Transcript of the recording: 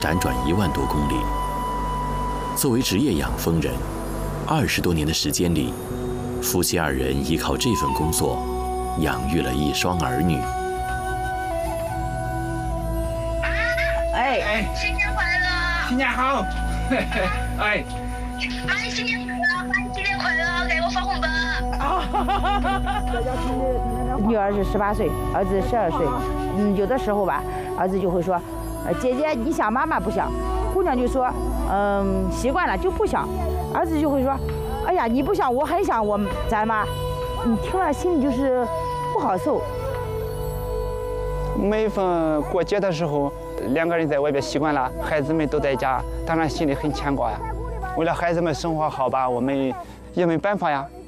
辗转1万多公里。作为职业养蜂人，20多年的时间里，夫妻2人依靠这份工作，养育了1双儿女。 哎， 新年快乐！ 新年好！哎， 妈，你新年快乐！妈，你新年快乐！给我发红包！ 女儿是18岁，儿子12岁。有的时候吧，儿子就会说：“姐姐，你想妈妈不想？”姑娘就说：“习惯了就不想。”儿子就会说：“哎呀，你不想，我很想咱妈。”你听了心里就是不好受。 每逢过节的时候，2个人在外边习惯了，孩子们都在家，当然心里很牵挂呀。为了孩子们生活好吧，我们也没办法呀。